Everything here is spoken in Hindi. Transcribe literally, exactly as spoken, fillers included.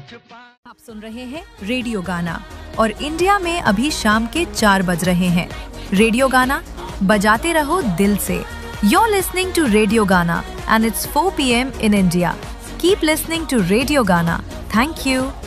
आप सुन रहे हैं रेडियो गाना और इंडिया में अभी शाम के चार बज रहे हैं। रेडियो गाना बजाते रहो दिल से। You're listening to Radio Gana and it's four p m in India. Keep listening to Radio Gana. Thank you.